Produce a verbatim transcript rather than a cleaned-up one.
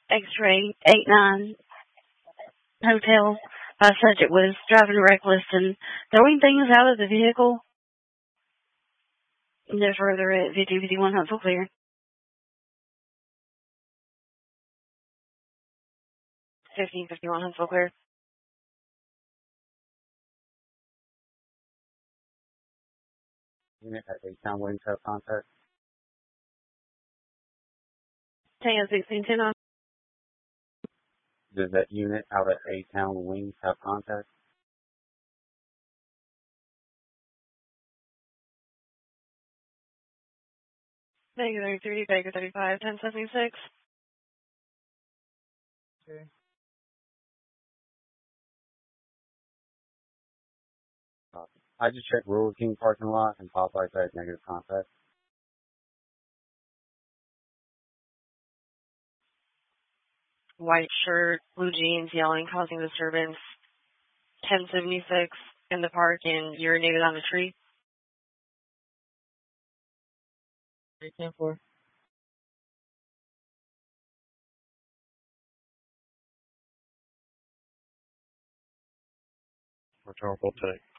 X-ray eight nine Hotel. Uh, subject was driving reckless and throwing things out of the vehicle. No further at fifty fifty-one Huntsville Clear. fifteen fifty-one Huntsville Clear. Unit at A-Town Wings have contact. Tango sixteen ten on. Does that unit out at A-Town Wings have contact? Baker thirty-three, Baker thirty-five, ten seventy-six. Okay. Uh, I just checked Rural King parking lot and Popeyes has negative contact. White shirt, blue jeans, yelling, causing disturbance. ten seventy-six in the park and urinated on a tree. three ten four. Return full tank.